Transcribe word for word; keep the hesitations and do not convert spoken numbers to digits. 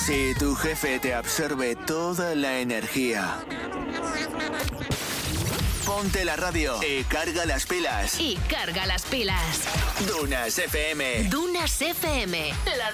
Si tu jefe te absorbe toda la energía, ponte la radio y carga las pilas. Y carga las pilas. Dunas F M. Dunas F M. La